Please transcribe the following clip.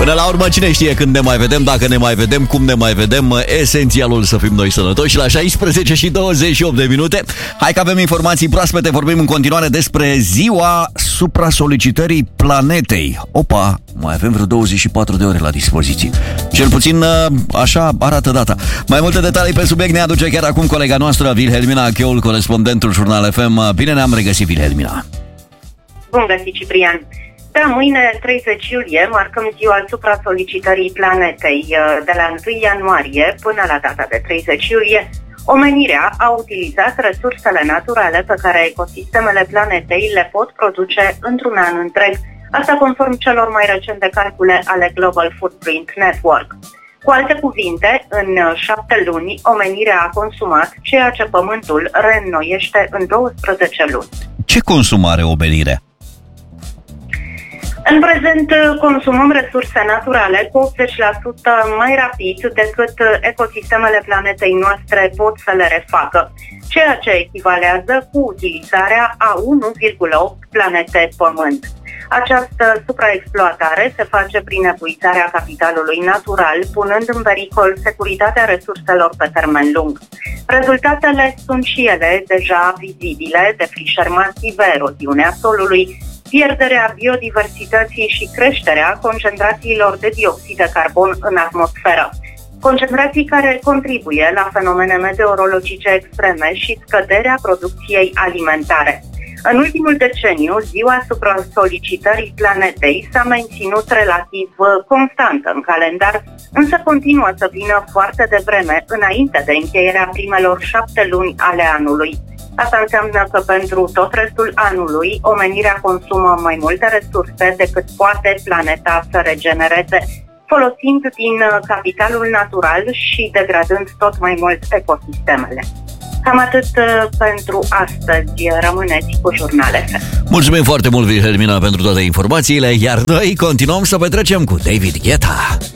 Până la urmă, cine știe când ne mai vedem, dacă ne mai vedem, cum ne mai vedem, esențialul să fim noi sănătoși. La 16 și 28 de minute. Hai că avem informații proaspete, vorbim în continuare despre ziua supra-solicitării planetei. Opa, mai avem vreo 24 de ore la dispoziție. Cel puțin așa arată data. Mai multe detalii pe subiect ne aduce chiar acum colega noastră, Wilhelmina Cheul, corespondentul Jurnal FM. Bine ne-am regăsit, Wilhelmina. Bun găsit, Ciprian. Da, mâine, 30 iulie, marcăm ziua supra-solicitării planetei. De la 1 ianuarie până la data de 30 iulie, omenirea a utilizat resursele naturale pe care ecosistemele planetei le pot produce într-un an întreg. Asta conform celor mai recente calcule ale Global Footprint Network. Cu alte cuvinte, în 7 luni, omenirea a consumat ceea ce Pământul reînnoiește în 12 luni. Ce consumare omenirea? În prezent consumăm resurse naturale cu 80% mai rapid decât ecosistemele planetei noastre pot să le refacă, ceea ce echivalează cu utilizarea a 1,8 planete Pământ. Această supraexploatare se face prin epuizarea capitalului natural, punând în pericol securitatea resurselor pe termen lung. Rezultatele sunt și ele deja vizibile: defrișări masive, eroziunea solului, pierderea biodiversității și creșterea concentrațiilor de dioxid de carbon în atmosferă. Concentrații care contribuie la fenomene meteorologice extreme și scăderea producției alimentare. În ultimul deceniu, ziua supra-solicitării planetei s-a menținut relativ constantă în calendar, însă continuă să vină foarte devreme, înainte de încheierea primelor 7 luni ale anului. Asta înseamnă că pentru tot restul anului, omenirea consumă mai multe resurse decât poate planeta să regenereze, folosind din capitalul natural și degradând tot mai mult ecosistemele. Cam atât pentru astăzi. Rămâneți cu Jurnal FM. Mulțumim foarte mult, Wilhelmina, pentru toate informațiile, iar noi continuăm să petrecem cu David Guetta.